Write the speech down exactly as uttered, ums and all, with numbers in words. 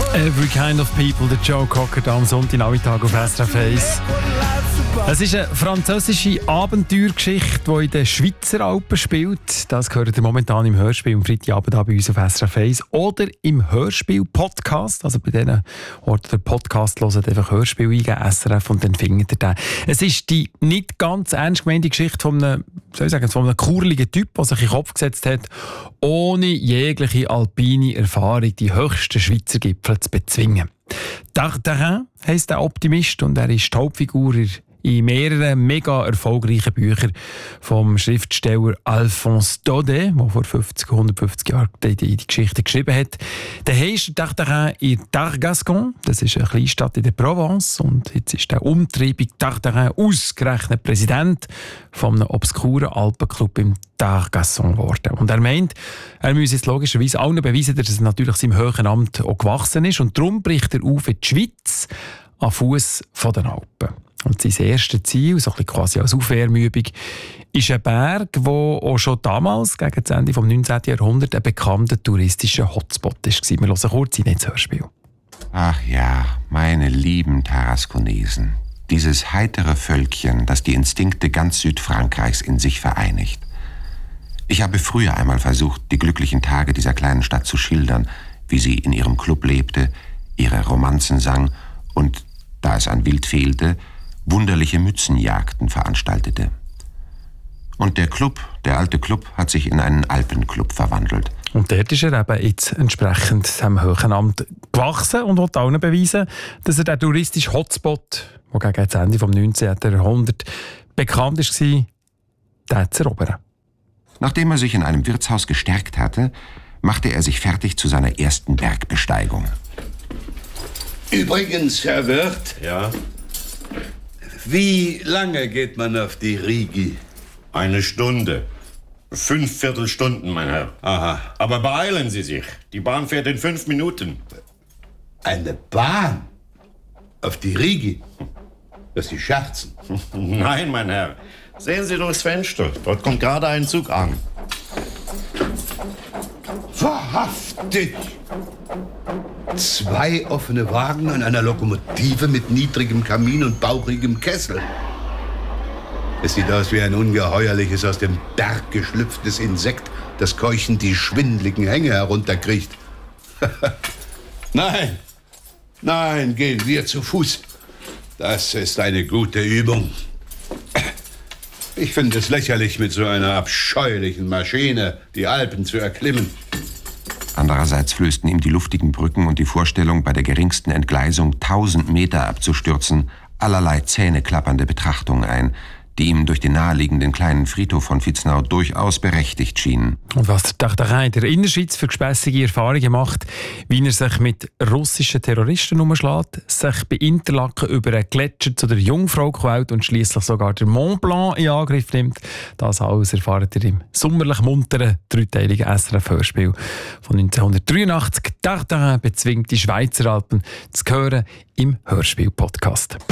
Every Kind of People, der Joe Cocker, am Sonntagnachmittag auf S R F eins. Es ist eine französische Abenteuergeschichte, die in den Schweizer Alpen spielt. Das gehört ihr momentan im Hörspiel am Freitagabend bei uns auf S R F eins oder im Hörspiel-Podcast. Also bei denen Orten der Podcast hören, einfach Hörspiel eingeben, S R F, und dann findet ihr den. Es ist die nicht ganz ernst gemeinte Geschichte von einem, soll ich sagen, von einem kurligen Typ, der sich in den Kopf gesetzt hat, ohne jegliche alpine Erfahrung die höchsten Schweizer Gipfel zu bezwingen. Tartarin heisst der Optimist und er ist die Hauptfigur in mehreren mega erfolgreichen Büchern vom Schriftsteller Alphonse Daudet, der vor fünfzig, hundertfünfzig Jahren die, die, die Geschichte geschrieben hat. Der heisst Tartarin in Targascon, das ist eine Kleinstadt in der Provence, und jetzt ist der umtriebige Tartarin ausgerechnet Präsident von einem obskuren Alpenclub im Targascon geworden. Und er meint, er müsse jetzt logischerweise allen beweisen, dass er natürlich seinem hohen Amt auch gewachsen ist, und darum bricht er auf in die Schweiz am Fuß den Alpen. Und sein erstes Ziel, so ein bisschen quasi als Aufwärmübung, ist ein Berg, der auch schon damals, gegen das Ende des neunzehnten Jahrhunderts, ein bekannter touristischer Hotspot war. Wir hören kurz in das Hörspiel. Ach ja, meine lieben Tarasconesen. Dieses heitere Völkchen, das die Instinkte ganz Südfrankreichs in sich vereinigt. Ich habe früher einmal versucht, die glücklichen Tage dieser kleinen Stadt zu schildern, wie sie in ihrem Club lebte, ihre Romanzen sang und, da es an Wild fehlte, wunderliche Mützenjagden veranstaltete. Und der Club, der alte Club, hat sich in einen Alpenclub verwandelt. Und dort ist er eben jetzt entsprechend seinem hohen Amt gewachsen und will allen beweisen, dass er der touristische Hotspot, der gegen das Ende des neunzehnten Jahrhunderts bekannt war, den zu erobern. Nachdem er sich in einem Wirtshaus gestärkt hatte, machte er sich fertig zu seiner ersten Bergbesteigung. Übrigens, Herr Wirt. Ja? Wie lange geht man auf die Rigi? Eine Stunde. Fünf Viertelstunden, mein Herr. Aha. Aber beeilen Sie sich. Die Bahn fährt in fünf Minuten. Eine Bahn? Auf die Rigi? Dass Sie scherzen? Nein, mein Herr. Sehen Sie durchs Fenster. Dort kommt gerade ein Zug an. Wahrhaftig! Zwei offene Wagen an einer Lokomotive mit niedrigem Kamin und bauchigem Kessel. Es sieht aus wie ein ungeheuerliches, aus dem Berg geschlüpftes Insekt, das keuchend die schwindeligen Hänge herunterkriecht. Nein, nein, gehen wir zu Fuß. Das ist eine gute Übung. Ich finde es lächerlich, mit so einer abscheulichen Maschine die Alpen zu erklimmen. Andererseits flößten ihm die luftigen Brücken und die Vorstellung, bei der geringsten Entgleisung tausend Meter abzustürzen, allerlei zähneklappernde Betrachtungen ein, die ihm durch den naheliegenden kleinen Friedhof von Vitznau durchaus berechtigt schienen. Und was der Tartarin in der Innerschweiz für gespässige Erfahrungen macht, wie er sich mit russischen Terroristen umschlägt, sich bei Interlaken über einen Gletscher zu der Jungfrau quält und schliesslich sogar den Mont Blanc in Angriff nimmt, das alles erfahrt ihr im sommerlich munteren, dreiteiligen S R F-Hörspiel von neunzehnhundertdreiundachtzig. Tartarin bezwingt die Schweizer Alpen, zu hören im Hörspiel-Podcast.